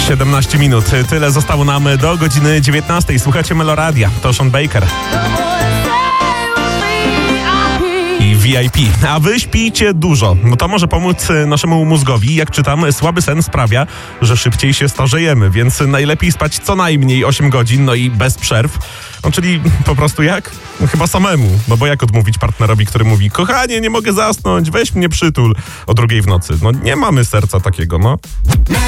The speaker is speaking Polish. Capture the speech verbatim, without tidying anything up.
siedemnaście minut. Tyle zostało nam do godziny dziewiętnastej. Słuchacie Meloradia. To Sean Baker i V I P. A wy śpijcie dużo. No to może pomóc naszemu mózgowi. Jak czytam, słaby sen sprawia, że szybciej się starzejemy, więc najlepiej spać co najmniej osiem godzin, no i bez przerw. No czyli po prostu jak? No chyba samemu. No bo jak odmówić partnerowi, który mówi: kochanie, nie mogę zasnąć, weź mnie przytul o drugiej w nocy. No nie mamy serca takiego, no.